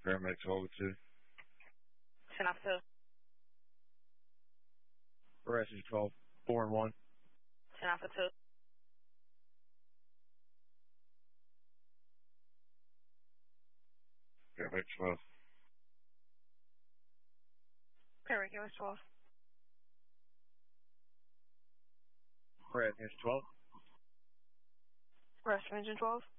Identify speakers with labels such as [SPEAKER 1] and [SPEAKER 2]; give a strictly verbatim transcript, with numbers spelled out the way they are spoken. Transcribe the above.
[SPEAKER 1] Paramedic twelve oh two.
[SPEAKER 2] ten off two.
[SPEAKER 1] Arrest is twelve, four and one.
[SPEAKER 2] ten off two.
[SPEAKER 1] Paramedic twelve.
[SPEAKER 2] Paramedic twelve.
[SPEAKER 1] Arrest is twelve.
[SPEAKER 2] Arrest engine twelve.